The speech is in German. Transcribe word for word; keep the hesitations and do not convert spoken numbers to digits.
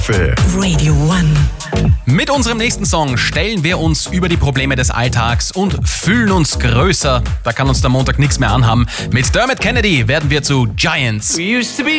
Radio One. Mit unserem nächsten Song stellen wir uns über die Probleme des Alltags und fühlen uns größer. Da kann uns der Montag nichts mehr anhaben. Mit Dermot Kennedy werden wir zu Giants. We used to be